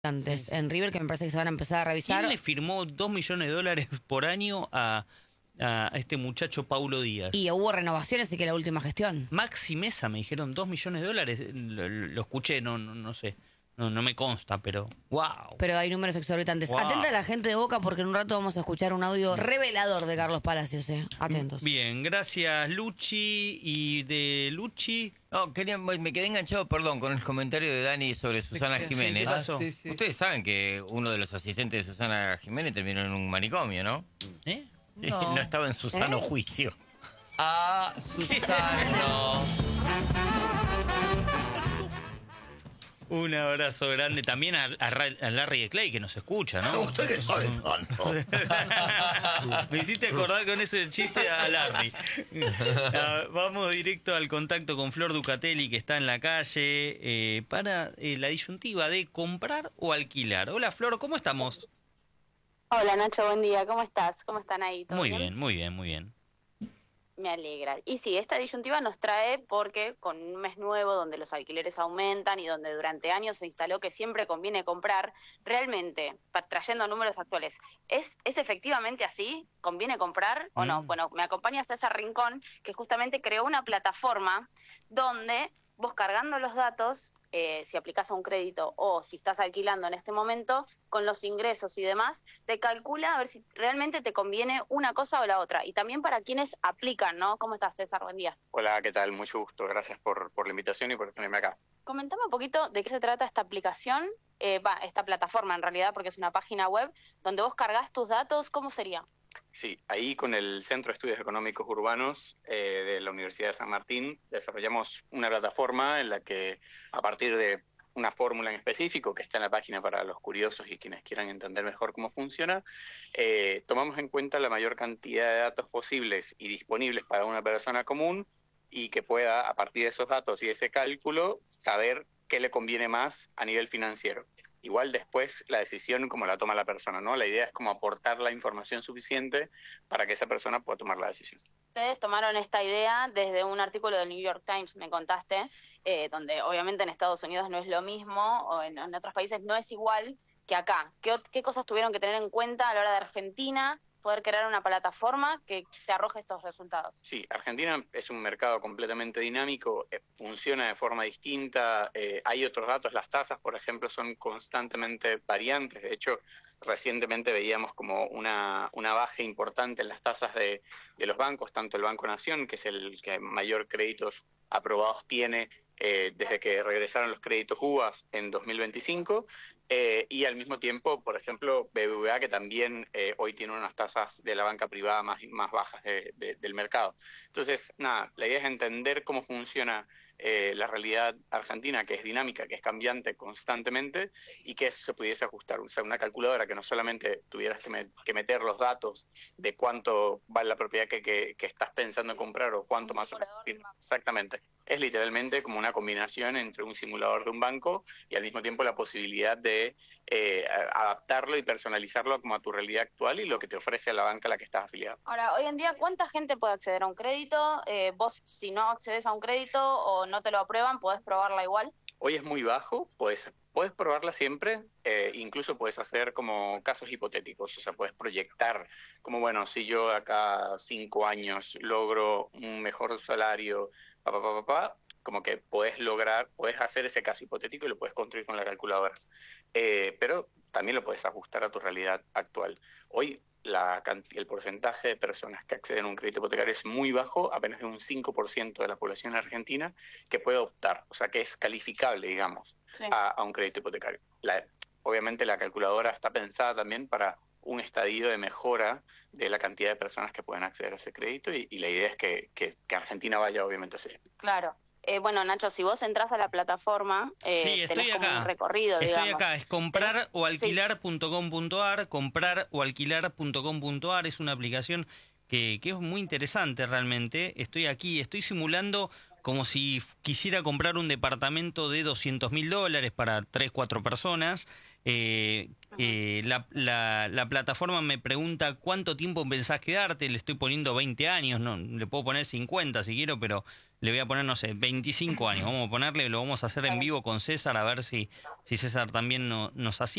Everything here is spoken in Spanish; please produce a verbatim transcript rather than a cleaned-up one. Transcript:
antes en River, que me parece que se van a empezar a revisar. ¿Quién le firmó dos millones de dólares por año a, a este muchacho Paulo Díaz? Y hubo renovaciones y que la última gestión. Maxi Mesa, me dijeron dos millones de dólares. Lo, lo escuché, no, no, no sé. No, no me consta, pero wow. Pero hay números exorbitantes. Wow. Atenta a la gente de Boca porque en un rato vamos a escuchar un audio revelador de Carlos Palacios. ¿eh? Atentos. Bien, gracias Luchi. Y de Luchi... No, quería, me quedé enganchado, perdón, con el comentario de Dani sobre Susana Sí, Jiménez. ¿qué pasó? Ah, sí, sí. Ustedes saben que uno de los asistentes de Susana Jiménez terminó en un manicomio, ¿no? ¿Eh? No, no estaba en su sano ¿Eh? juicio. Ah, Susano. Un abrazo grande también a, a, a Larry de Clay, que nos escucha, ¿no? Usted que sabe tanto. Me hiciste acordar con ese chiste a Larry. Ah, vamos directo al contacto con Flor Ducatelli, que está en la calle, eh, para eh, la disyuntiva de comprar o alquilar. Hola Flor, ¿cómo estamos? Hola Nacho, buen día, ¿cómo estás? ¿Cómo están ahí? ¿Todo Muy bien, muy bien, muy bien. Me alegra. Y sí, esta disyuntiva nos trae porque con un mes nuevo donde los alquileres aumentan y donde durante años se instaló que siempre conviene comprar, realmente, pa- trayendo números actuales, ¿es, ¿es efectivamente así? ¿Conviene comprar o no? Mm. Bueno, me acompaña César Rincón, que justamente creó una plataforma donde vos cargando los datos, eh, si aplicás a un crédito o si estás alquilando en este momento, con los ingresos y demás, te calcula a ver si realmente te conviene una cosa o la otra. Y también para quienes aplican, ¿no? ¿Cómo estás, César? Buen día. Hola, ¿qué tal? Mucho gusto. Gracias por, por la invitación y por tenerme acá. Comentame un poquito de qué se trata esta aplicación, eh, va, esta plataforma en realidad, porque es una página web donde vos cargas tus datos. ¿Cómo sería? Sí, ahí con el Centro de Estudios Económicos Urbanos eh, de la Universidad de San Martín desarrollamos una plataforma en la que, a partir de una fórmula en específico que está en la página para los curiosos y quienes quieran entender mejor cómo funciona, eh, tomamos en cuenta la mayor cantidad de datos posibles y disponibles para una persona común y que pueda, a partir de esos datos y ese cálculo, saber qué le conviene más a nivel financiero. Igual después la decisión como la toma la persona, ¿no? La idea es como aportar la información suficiente para que esa persona pueda tomar la decisión. Ustedes tomaron esta idea desde un artículo del New York Times, me contaste, eh, donde obviamente en Estados Unidos no es lo mismo, o en, en otros países no es igual que acá. ¿Qué, ¿Qué cosas tuvieron que tener en cuenta a la hora de Argentina poder crear una plataforma que te arroje estos resultados? Sí, Argentina es un mercado completamente dinámico, eh, funciona de forma distinta, eh, hay otros datos, las tasas, por ejemplo, son constantemente variantes. De hecho, recientemente veíamos como una, una baja importante en las tasas de, de los bancos, tanto el Banco Nación, que es el que mayor créditos aprobados tiene eh, desde que regresaron los créditos U V A en dos mil veinticinco, eh, y al mismo tiempo, por ejemplo, B B V A, que también eh, hoy tiene unas tasas de la banca privada más, más bajas de, de, del mercado. Entonces, nada, la idea es entender cómo funciona eh, la realidad argentina, que es dinámica, que es cambiante constantemente, y que eso se pudiese ajustar. O sea, una calculadora que no solamente tuvieras que, me, que meter los datos de cuánto vale la propiedad que, que, que estás pensando en comprar o cuánto Un más... simulador de un banco. Exactamente. Es literalmente como una combinación entre un simulador de un banco y al mismo tiempo la posibilidad de eh, adaptarlo y personalizarlo como a tu realidad actual y lo que te ofrece la banca a la que estás afiliado. Ahora, hoy en día, ¿cuánta gente puede acceder a un crédito? Eh, vos, si no accedes a un crédito o no te lo aprueban, ¿podés probarla igual? Hoy es muy bajo, pues puedes probarla siempre, eh, incluso puedes hacer como casos hipotéticos, o sea, puedes proyectar como, bueno, si yo acá cinco años logro un mejor salario, pa, pa, pa, pa, pa, como que puedes lograr, puedes hacer ese caso hipotético y lo puedes construir con la calculadora. Eh, pero también lo puedes ajustar a tu realidad actual. Hoy la, el porcentaje de personas que acceden a un crédito hipotecario es muy bajo, apenas de un cinco por ciento de la población argentina que puede optar, o sea, que es calificable, digamos, Sí. a, a un crédito hipotecario. La, obviamente la calculadora está pensada también para un estadio de mejora de la cantidad de personas que pueden acceder a ese crédito y, y la idea es que, que, que Argentina vaya obviamente a ser. Claro. Eh, bueno, Nacho, si vos entras a la plataforma, eh, Sí, estoy tenés como acá. un recorrido, Estoy digamos. acá, es comprar o Sí. alquilar punto com punto ar, comprar o alquilar punto com punto ar, es una aplicación que, que es muy interesante realmente. Estoy aquí, estoy simulando como si quisiera comprar un departamento de doscientos mil dólares para tres, cuatro personas, Eh, eh, la, la, la plataforma me pregunta cuánto tiempo pensás quedarte, le estoy poniendo veinte años, no le puedo poner cincuenta si quiero, pero le voy a poner, no sé, veinticinco años. Vamos a ponerle, lo vamos a hacer en vivo con César, a ver si, si César también no, nos asiste.